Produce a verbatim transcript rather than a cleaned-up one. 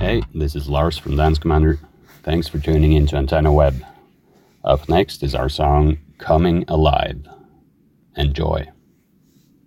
Hey, this is Lars from Dance Commander. Thanks for tuning in to Antenna Web. Up next is our song Coming Alive. Enjoy.